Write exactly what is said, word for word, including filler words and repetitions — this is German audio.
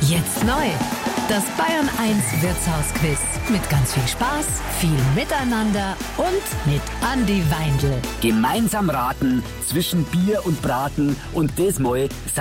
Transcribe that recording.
Jetzt neu. Das Bayern eins Wirtshausquiz. Mit ganz viel Spaß, viel Miteinander und mit Andi Weindl. Gemeinsam raten zwischen Bier und Braten und das mal